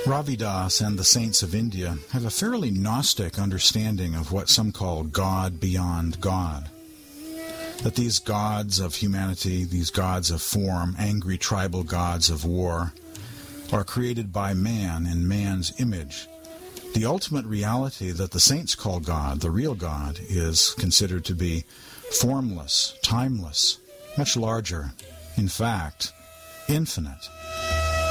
Ravidas and the saints of India have a fairly Gnostic understanding of what some call God beyond God. That these gods of humanity, these gods of form, angry tribal gods of war, are created by man in man's image. The ultimate reality that the saints call God, the real God, is considered to be formless, timeless, much larger, in fact, infinite.